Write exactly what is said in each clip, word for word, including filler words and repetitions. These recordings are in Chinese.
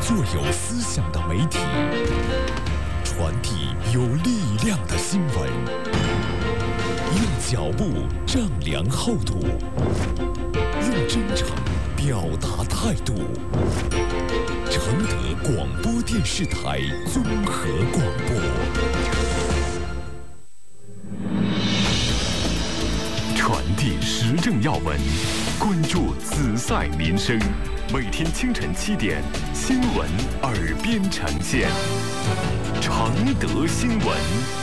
做有思想的媒体，传递有力量的新闻，用脚步丈量厚度，用真诚表达态度。承德广播电视台综合广播，传递时政要闻，关注紫塞民生。每天清晨七点，新闻耳边呈现。承德新闻。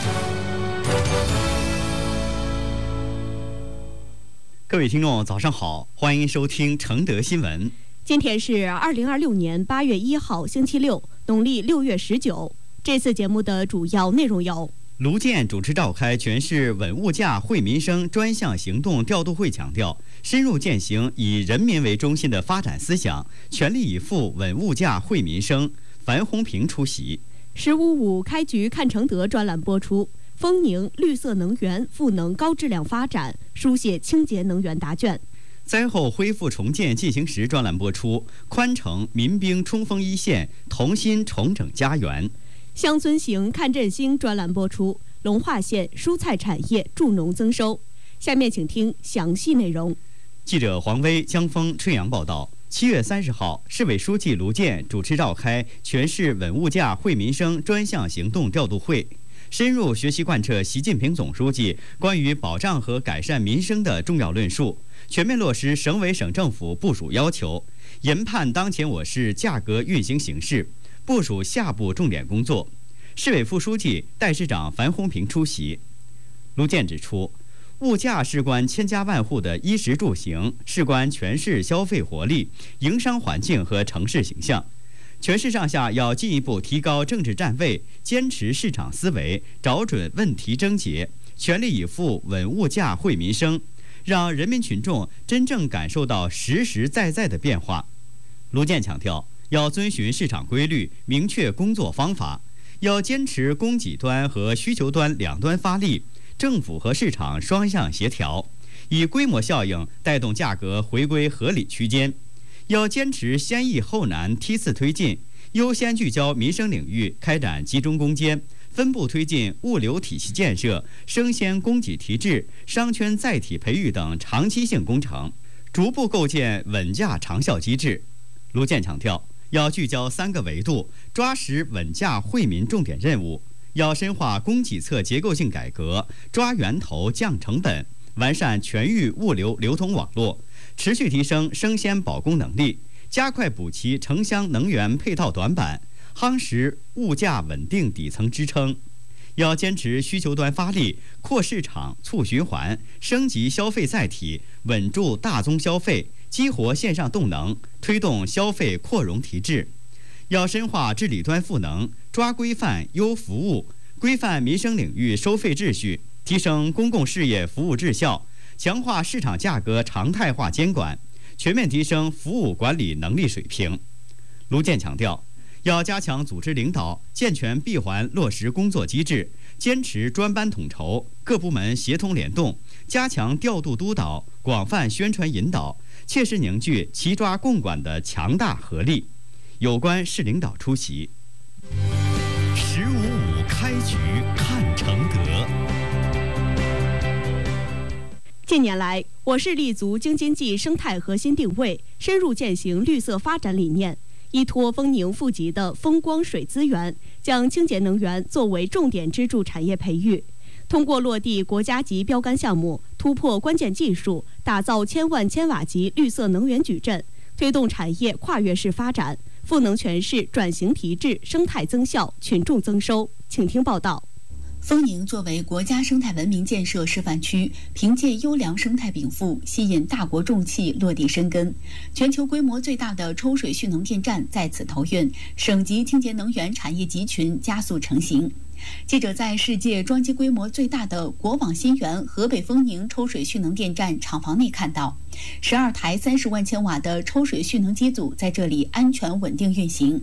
各位听众，早上好，欢迎收听承德新闻。 今天是二零二六年八月一号，星期六，农历六月十九。这次节目的主要内容有： 卢健主持召开全市稳物价、惠民生专项行动调度会，强调深入践行以人民为中心的发展思想，全力以赴稳物价、惠民生。樊洪平出席。 十五五开局看承德专栏播出，丰宁绿色能源赋能高质量发展，书写清洁能源答卷。 灾后恢复重建进行时专栏播出，宽城民兵冲锋一线，同心重整家园。 乡村行看振兴专栏播出，龙化县蔬菜产业助农增收。下面请听详细内容。 记者黄威、江峰、春阳报道。七月三十号，市委书记卢健主持召开全市稳物价、惠民生专项行动调度会，深入学习贯彻习近平总书记关于保障和改善民生的重要论述，全面落实省委省政府部署要求，研判当前我市价格运行形势，部署下步重点工作。市委副书记、代市长樊洪平出席。卢健指出，物价事关千家万户的衣食住行，事关全市消费活力、营商环境和城市形象。全市上下要进一步提高政治站位，坚持市场思维，找准问题症结，全力以赴稳物价、惠民生，让人民群众真正感受到实实在在的变化。卢健强调，要遵循市场规律，明确工作方法，要坚持供给端和需求端两端发力，政府和市场双向协调，以规模效应带动价格回归合理区间。要坚持先易后难梯次推进，优先聚焦民生领域开展集中攻坚，分步推进物流体系建设、生鲜供给提质、商圈载体培育等长期性工程，逐步构建稳价长效机制。卢健强调，要聚焦三个维度，抓实稳价惠民重点任务，要深化供给侧结构性改革，抓源头降成本，完善全域物流流通网络，持续提升生鲜保供能力，加快补齐城乡能源配套短板，夯实物价稳定底层支撑。要坚持需求端发力，扩市场、促循环，升级消费载体，稳住大宗消费，激活线上动能，推动消费扩容提质。要深化治理端赋能，抓规范优服务，规范民生领域收费秩序，提升公共事业服务质效，强化市场价格常态化监管，全面提升服务管理能力水平。卢健强调，要加强组织领导，健全闭环落实工作机制，坚持专班统筹，各部门协同联动，加强调度督导，广泛宣传引导，切实凝聚齐抓共管的强大合力。有关市领导出席。 十五五开局看承德。 近年来，我市立足京津冀生态核心定位，深入践行绿色发展理念，依托丰宁富集的风光水资源，将清洁能源作为重点支柱产业培育。通过落地国家级标杆项目，突破关键技术，打造千万千瓦级绿色能源矩阵，推动产业跨越式发展，赋能全市转型提质、生态增效、群众增收。请听报道。 丰宁作为国家生态文明建设示范区，凭借优良生态禀赋，吸引大国重器落地生根。全球规模最大的抽水蓄能电站在此投运，省级清洁能源产业集群加速成型。记者在世界装机规模最大的国网新源河北丰宁抽水蓄能电站厂房内看到，十二台三十万千瓦的抽水蓄能机组在这里安全稳定运行。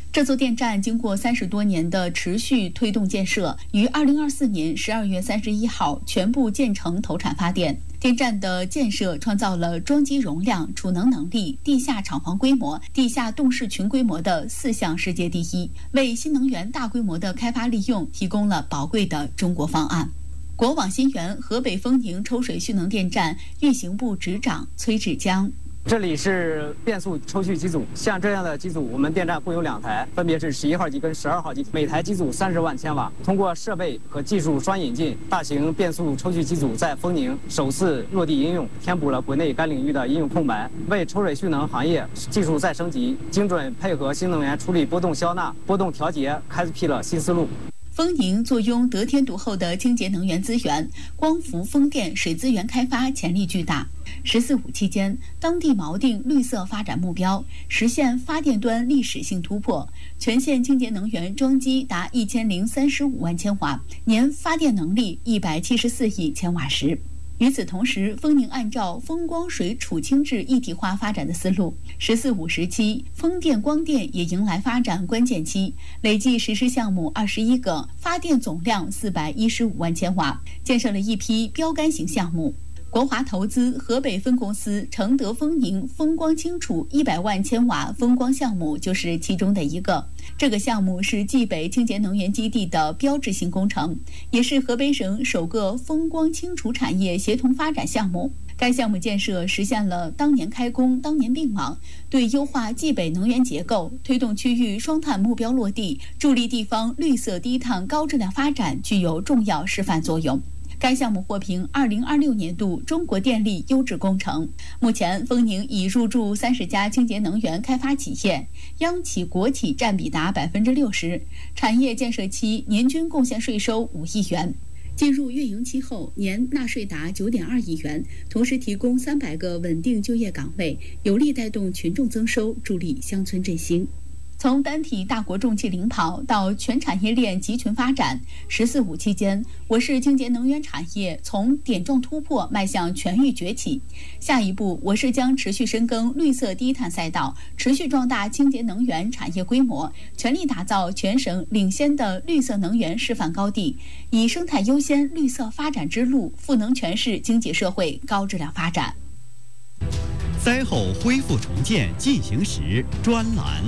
这座电站经过三十多年的持续推动建设，于二零二四年十二月三十一号全部建成投产发电。电站的建设创造了装机容量、储能能力、地下厂房规模、地下动势群规模的四项世界第一，为新能源大规模的开发利用提供了宝贵的中国方案。国网新源河北丰宁抽水蓄能电站运行部执长崔志江。 这里是变速抽蓄机组，像这样的机组，我们电站共有两台，分别是十一号机跟十二号机，每台机组三十万千瓦。通过设备和技术双引进，大型变速抽蓄机组在丰宁首次落地应用，填补了国内该领域的应用空白，为抽水蓄能行业技术再升级、精准配合新能源处理波动消纳、波动调节开辟了新思路。 丰宁坐拥得天独厚的清洁能源资源，光伏、风电、水资源开发潜力巨大。十四五期间，当地锚定绿色发展目标，实现发电端历史性突破，全县清洁能源装机达一千零三十五万千瓦，年发电能力一百七十四亿千瓦时。与此同时，丰宁按照风光水储氢质一体化发展的思路，十四五时期，风电光电也迎来发展关键期，累计实施项目二十一个，发电总量四百一十五万千瓦，建设了一批标杆型项目。国华投资河北分公司承德丰宁风光清储一百万千瓦风光项目就是其中的一个。这个项目是冀北清洁能源基地的标志性工程，也是河北省首个风光清储产业协同发展项目。该项目建设实现了当年开工当年并网，对优化冀北能源结构、推动区域双碳目标落地、助力地方绿色低碳高质量发展具有重要示范作用。该项目获评二零二六年度中国电力优质工程。目前，丰宁已入驻三十家清洁能源开发企业，央企国企占比达百分之六十，产业建设期年均贡献税收五亿元。进入运营期后，年纳税达九点二亿元，同时提供三百个稳定就业岗位，有力带动群众增收，助力乡村振兴。从单体大国重器领跑到全产业链集群发展，十四五期间，我市清洁能源产业从点状突破迈向全域崛起。下一步，我市将持续深耕绿色低碳赛道，持续壮大清洁能源产业规模，全力打造全省领先的绿色能源示范高地，以生态优先绿色发展之路，赋能全市经济社会高质量发展。 灾后恢复重建进行时专栏。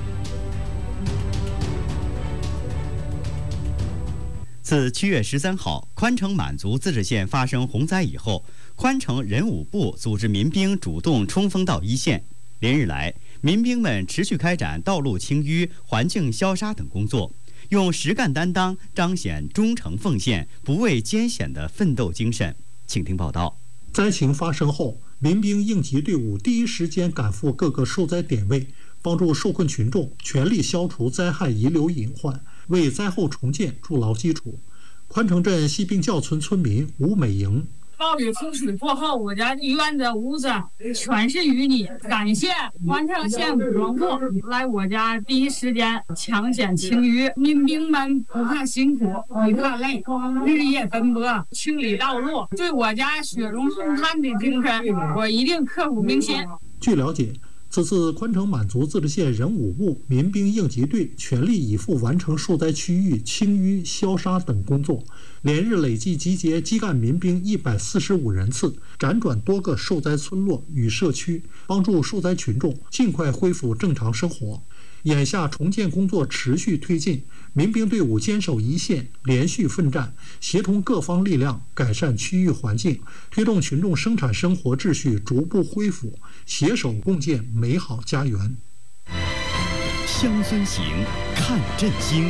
自七月十三号宽城满族自治县发生洪灾以后，宽城人武部组织民兵主动冲锋到一线。连日来，民兵们持续开展道路清淤、环境消杀等工作，用实干担当彰显忠诚奉献、不畏艰险的奋斗精神。请听报道。 灾情发生后，民兵应急队伍第一时间赶赴各个受灾点位，帮助受困群众全力消除灾害遗留隐患，为灾后重建筑牢基础。宽城镇西滨教村村民吴美莹： 暴雨洪水过后，我家院子屋子全是淤泥，感谢宽城县武装部来我家第一时间抢险清淤，民兵们不怕辛苦不怕累，日夜奔波清理道路，对我家雪中送炭的精神，我一定刻骨铭心。 据了解，此次宽城满族自治县人武部民兵应急队全力以赴完成受灾区域清淤、消杀等工作，连日累计集结基干民兵一百四十五人次，辗转多个受灾村落与社区，帮助受灾群众尽快恢复正常生活。眼下重建工作持续推进，民兵队伍坚守一线，连续奋战，协同各方力量改善区域环境，推动群众生产生活秩序逐步恢复，携手共建美好家园。 乡村行，看振兴。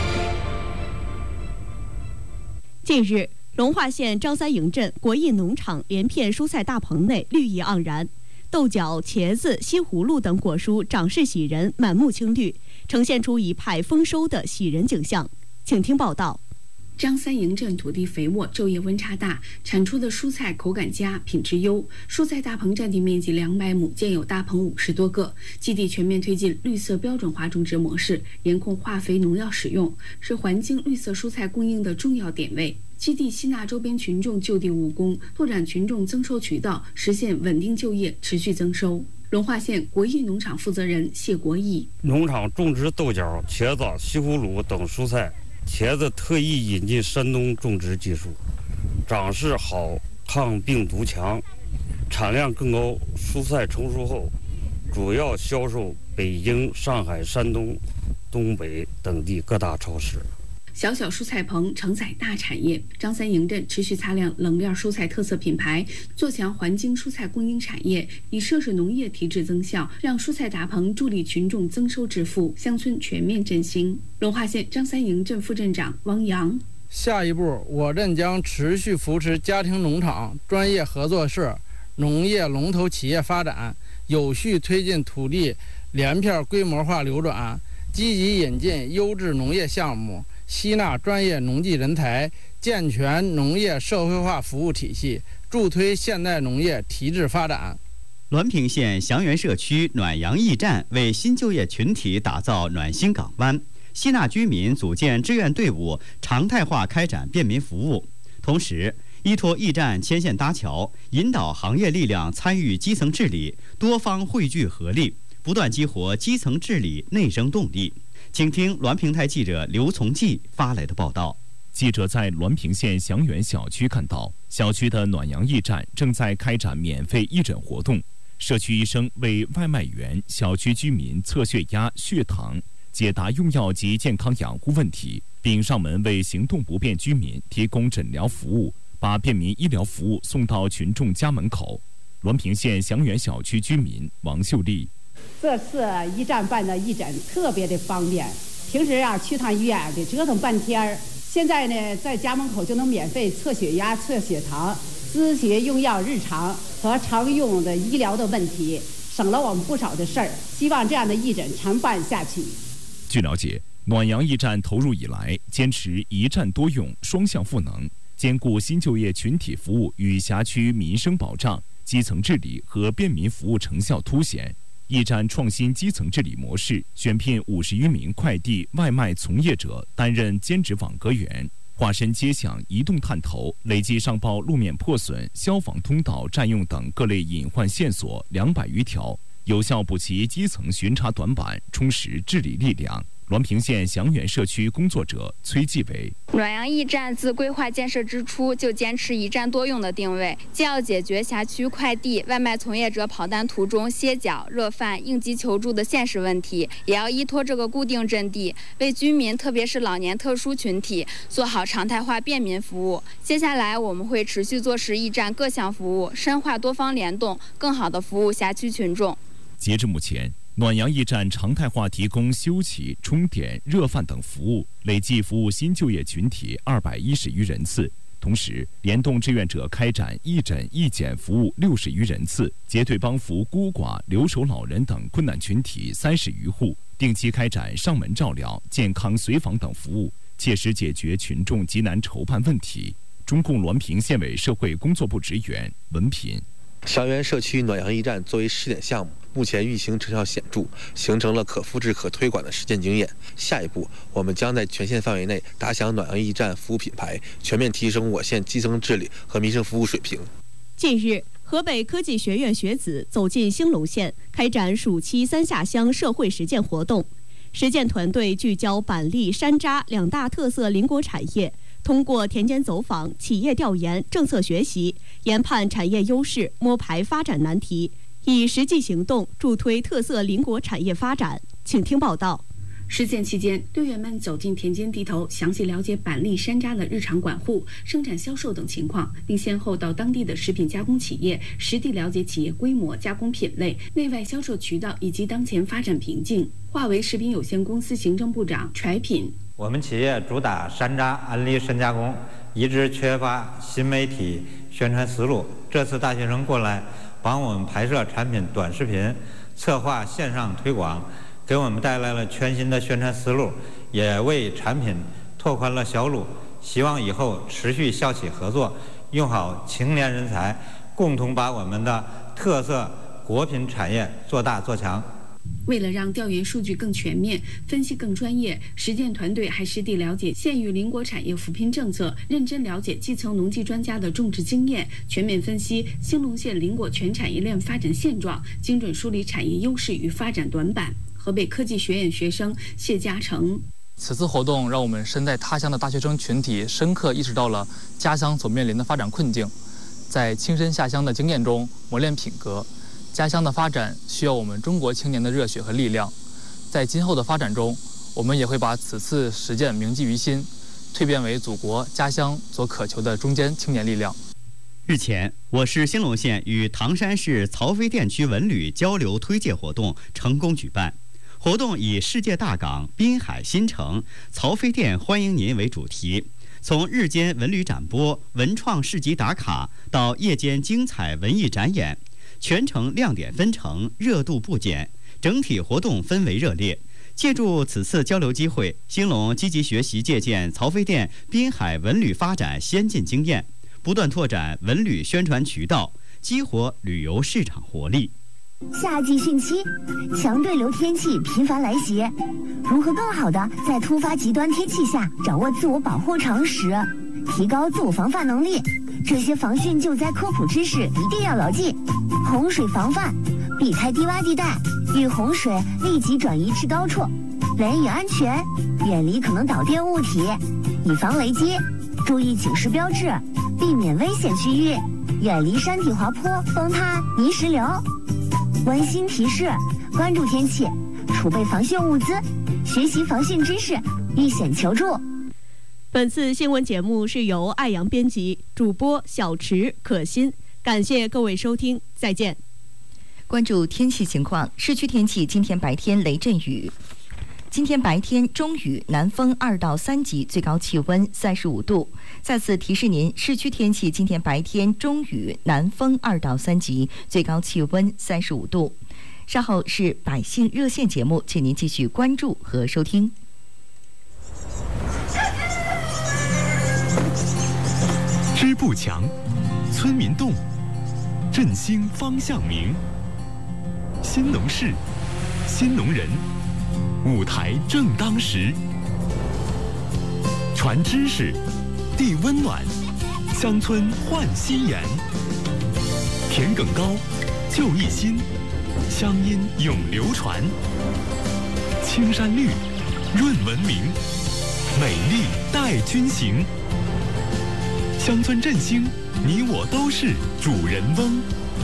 近日，龙华县张三营镇国艺农场连片蔬菜大棚内绿意盎然，豆角、茄子、西葫芦等果蔬长势喜人，满目青绿，呈现出一派丰收的喜人景象。请听报道。 张三营镇土地肥沃，昼夜温差大，产出的蔬菜口感佳，品质优。蔬菜大棚占地面积两百亩，建有大棚五十多个。基地全面推进绿色标准化种植模式，严控化肥农药使用，是环境绿色蔬菜供应的重要点位。基地吸纳周边群众就地务工，拓展群众增收渠道，实现稳定就业，持续增收。隆化县国益农场负责人谢国义： 农场种植豆角、茄子、西葫芦等蔬菜。茄子特意引进山东种植技术，长势好，抗病毒强，产量更高。蔬菜成熟后，主要销售北京、上海、山东、东北等地各大超市。 小小蔬菜棚承载大产业。张三营镇持续擦亮冷链蔬菜特色品牌，做强环境蔬菜供应产业，以涉水农业提质增效，让蔬菜大棚助力群众增收致富，乡村全面振兴。隆化县张三营镇副镇长汪洋： 下一步，我镇将持续扶持家庭农场、专业合作社、农业龙头企业发展，有序推进土地连片规模化流转，积极引进优质农业项目，吸纳专业农技人才，健全农业社会化服务体系，助推现代农业提质发展。 滦平县祥源社区暖阳驿站为新就业群体打造暖心港湾，吸纳居民组建志愿队伍，常态化开展便民服务。同时，依托驿站牵线搭桥，引导行业力量参与基层治理，多方汇聚合力，不断激活基层治理内生动力。请听滦平台记者刘从记发来的报道。 记者在滦平县祥源小区看到，小区的暖阳驿站正在开展免费义诊活动。社区医生为外卖员、小区居民测血压、血糖，解答用药及健康养护问题，并上门为行动不便居民提供诊疗服务，把便民医疗服务送到群众家门口。滦平县祥源小区居民王秀丽： 这次驿站办的义诊特别的方便，平时啊去趟医院得折腾半天儿，现在呢在家门口就能免费测血压、测血糖，咨询用药日常和常用的医疗的问题，省了我们不少的事儿。希望这样的义诊常办下去。 据了解，暖阳驿站投入以来，坚持一站多用、双向赋能，兼顾新就业群体服务与辖区民生保障，基层治理和便民服务成效凸显。驿站创新基层治理模式，选聘五十余名快递外卖从业者担任兼职网格员，化身街巷移动探头，累计上报路面破损、消防通道占用等各类隐患线索两百余条，有效补齐基层巡查短板，充实治理力量。滦平县祥源社区工作者崔继伟： 暖阳驿站自规划建设之初就坚持一站多用的定位，既要解决辖区快递外卖从业者跑单途中歇脚、热饭、应急求助的现实问题，也要依托这个固定阵地，为居民特别是老年特殊群体做好常态化便民服务。接下来我们会持续做实驿站各项服务，深化多方联动，更好地服务辖区群众。 截至目前，暖阳驿站常态化提供休息、充电、热饭等服务，累计服务新就业群体二百一十余人次。同时，联动志愿者开展义诊、义检服务六十余人次，结对帮扶孤寡、留守老人等困难群体三十余户，定期开展上门照料、健康随访等服务，切实解决群众急难愁盼问题。中共滦平县委社会工作部职员文品： 祥源社区暖阳驿站作为试点项目，目前运行成效显著，形成了可复制、可推广的实践经验。下一步，我们将在全县范围内打响暖阳驿站服务品牌，全面提升我县基层治理和民生服务水平。 近日，河北科技学院学子走进兴隆县，开展暑期三下乡社会实践活动。实践团队聚焦板栗、山楂两大特色邻国产业，通过田间走访、企业调研、政策学习，研判产业优势，摸排发展难题，以实际行动助推特色邻国产业发展。请听报道。 实践期间，队员们走进田间地头，详细了解板栗、山楂的日常管护、生产销售等情况，并先后到当地的食品加工企业实地了解企业规模、加工品类、内外销售渠道以及当前发展瓶颈。华为食品有限公司行政部长揣品： 我们企业主打山楂、安利深加工，一直缺乏新媒体宣传思路。这次大学生过来帮我们拍摄产品短视频，策划线上推广，给我们带来了全新的宣传思路，也为产品拓宽了销路。 希望以后持续校企合作，用好青年人才，共同把我们的特色国品产业做大做强。 为了让调研数据更全面，分析更专业，实践团队还实地了解县域邻国产业扶贫政策，认真了解基层农技专家的种植经验，全面分析兴隆县邻国全产业链发展现状，精准梳理产业优势与发展短板。河北科技学院学生谢嘉诚。 此次活动让我们身在他乡的大学生群体深刻意识到了家乡所面临的发展困境，在亲身下乡的经验中磨练品格。家乡的发展需要我们中国青年的热血和力量，在今后的发展中，我们也会把此次实践铭记于心，蜕变为祖国家乡所渴求的中坚青年力量。 日前，我市兴隆县与唐山市曹妃甸区文旅交流推介活动成功举办。活动以世界大港、滨海新城、曹妃甸欢迎您为主题，从日间文旅展播、文创市集打卡到夜间精彩文艺展演，全程亮点纷呈，热度不减，整体活动氛围热烈。借助此次交流机会，兴隆积极学习借鉴曹妃甸、滨海文旅发展先进经验，不断拓展文旅宣传渠道，激活旅游市场活力。 夏季汛期，强对流天气频繁来袭，如何更好的在突发极端天气下掌握自我保护常识，提高自我防范能力？这些防汛救灾科普知识一定要牢记。洪水防范，避开低洼地带，遇洪水立即转移至高处，雷雨安全，远离可能导电物体，以防雷击，注意警示标志，避免危险区域，远离山体滑坡、崩塌、泥石流。温馨提示：关注天气，储备防汛物资，学习防汛知识，遇险求助。 本次新闻节目是由爱阳编辑，主播小池、可心。感谢各位收听，再见。 关注天气情况，市区天气今天白天雷阵雨。今天白天中雨，南风二到三级，最高气温三十五度。再次提示您，市区天气今天白天中雨，南风二到三级，最高气温三十五度。稍后是百姓热线节目，请您继续关注和收听。 支部强，村民动，振兴方向明。新农事，新农人。舞台正当时，传知识，递温暖，乡村焕新颜。田埂高，就一心，乡音永流传。青山绿，润文明，美丽带君行。乡村振兴，你我都是主人翁。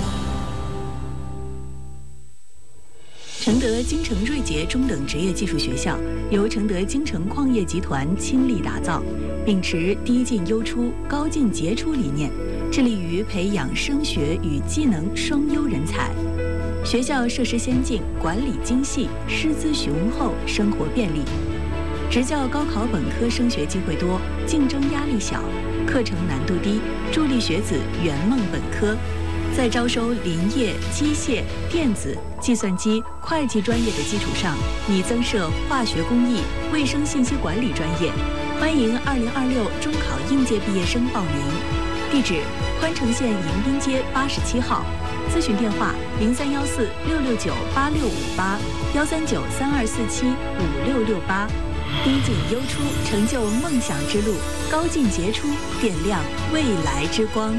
承德京城瑞杰中等职业技术学校由承德京城矿业集团倾力打造，秉持低进优出、高进杰出理念，致力于培养升学与技能双优人才。学校设施先进，管理精细，师资雄厚，生活便利。职教高考本科升学机会多，竞争压力小，课程难度低，助力学子圆梦本科。在招收林业、机械、电子、计算机、会计专业的基础上，拟增设化学工艺、卫生信息管理专业。欢迎二零二六中考应届毕业生报名。地址：宽城县迎宾街八十七号。咨询电话：零三幺四六六九八六五八幺三九三二四七五六六八。低进优出，成就梦想之路；高进杰出，点亮未来之光。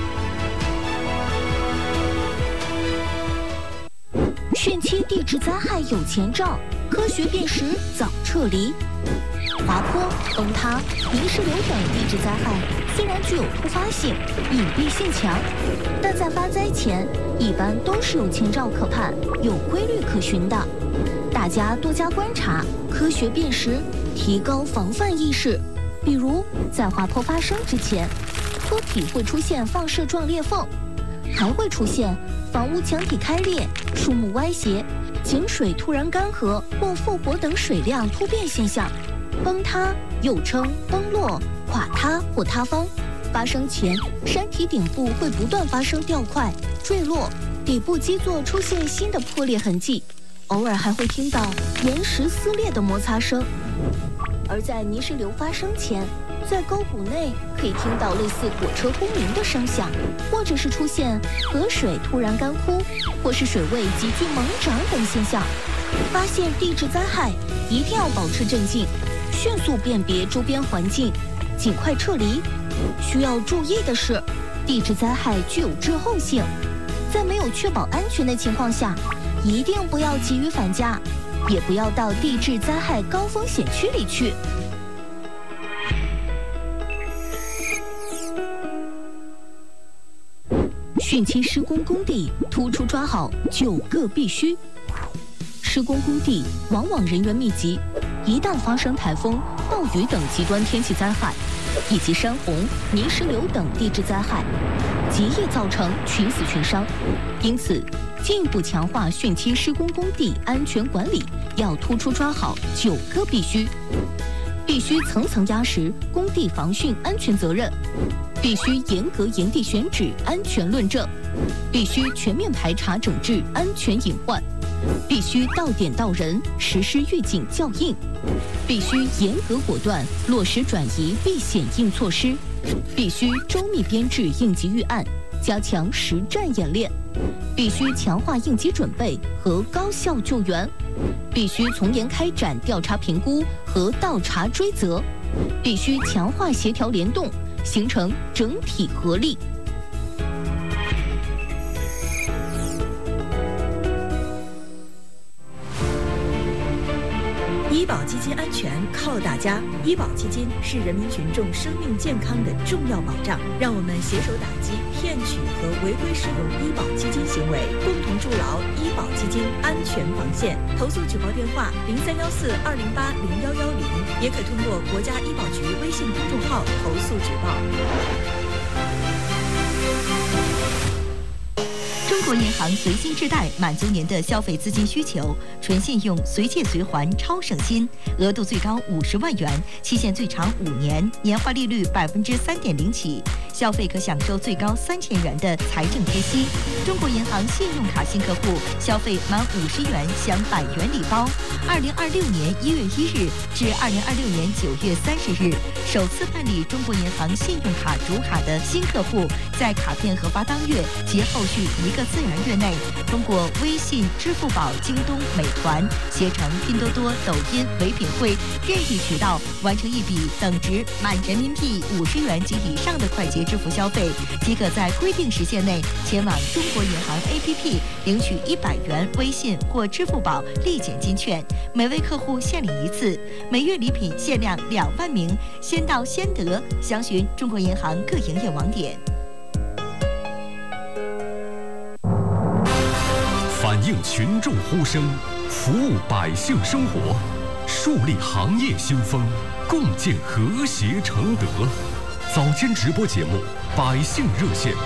汛期地质灾害有前兆，科学辨识早撤离。滑坡、崩塌、泥石流等地质灾害虽然具有突发性、隐蔽性强，但在发灾前一般都是有前兆可盼、有规律可循的。大家多加观察，科学辨识，提高防范意识。比如在滑坡发生之前，坡体会出现放射状裂缝，还会出现房屋墙体开裂、树木歪斜、井水突然干涸或复活等水量突变现象。崩塌又称崩落、垮塌或塌方，发生前山体顶部会不断发生掉块、坠落，底部基座出现新的破裂痕迹，偶尔还会听到岩石撕裂的摩擦声。 而在泥石流发生前，在沟谷内可以听到类似火车轰鸣的声响，或者是出现河水突然干枯，或是水位急剧猛涨等现象。发现地质灾害，一定要保持镇静，迅速辨别周边环境，尽快撤离。需要注意的是，地质灾害具有滞后性，在没有确保安全的情况下，一定不要急于返家，也不要到地质灾害高风险区里去。汛期施工工地突出抓好九个必须。施工工地往往人员密集，一旦发生台风、暴雨等极端天气灾害，以及山洪、泥石流等地质灾害，极易造成群死群伤。因此，进一步强化汛期施工工地安全管理，要突出抓好九个必须：必须层层压实工地防汛安全责任，必须严格营地选址安全论证，必须全面排查整治安全隐患，必须到点到人实施预警校应，必须严格果断落实转移避险应措施，必须周密编制应急预案，加强实战演练，必须强化应急准备和高效救援，必须从严开展调查评估和倒查追责，必须强化协调联动，形成整体合力。 医保基金安全靠大家，医保基金是人民群众生命健康的重要保障。让我们携手打击骗取和违规使用医保基金行为，共同筑牢医保基金安全防线。投诉举报电话零三幺四二零八零幺幺零，也可通过国家医保局微信公众号投诉举报。 中国银行随心置贷满足您的消费资金需求，纯信用、随借随还、超省心，额度最高五十万元，期限最长五年，年化利率百分之三点零起，消费可享受最高三千元的财政贴息。中国银行信用卡新客户消费满五十元享百元礼包。二零二六年一月一日至二零二六年九月三十日，首次办理中国银行信用卡主卡的新客户，在卡片核发当月及后续一个自然月内，通过微信、支付宝、京东、美团、携程、拼多多、抖音、唯品会任意渠道完成一笔等值满人民币五十元及以上的快捷支付消费，即可在规定时限内前往中国银行 A P P 领取一百元微信或支付宝立减金券，每位客户限领一次，每月礼品限量两万名，先到先得。详询中国银行各营业网点。 反映群众呼声，服务百姓生活，树立行业新风，共建和谐承德。早间直播节目《百姓热线》。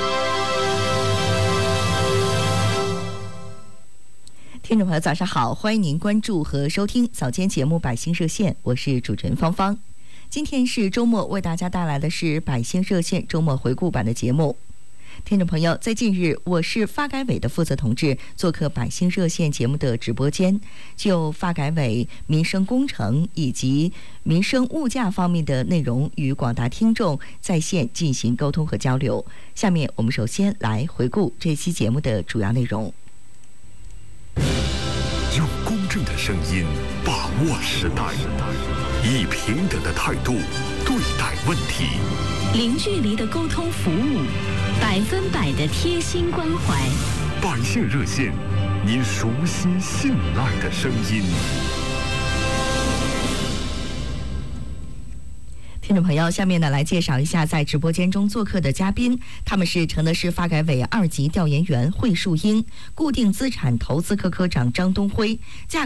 听众朋友，早上好，欢迎您关注和收听早间节目《百姓热线》，我是主持人芳芳。今天是周末，为大家带来的是《百姓热线》周末回顾版的节目。听众朋友，在近日，我市发改委的负责同志做客《百姓热线》节目的直播间，就发改委民生工程以及民生物价方面的内容与广大听众在线进行沟通和交流。下面我们首先来回顾这期节目的主要内容。 用公正的声音把握时代，以平等的态度对待问题， 零距离的沟通服务，百分百的贴心关怀。 百姓热线，您熟悉信赖的声音。 听众朋友，下面呢来介绍一下在直播间中做客的嘉宾，他们是承德市发改委二级调研员惠树英，固定资产投资科科长张东辉，价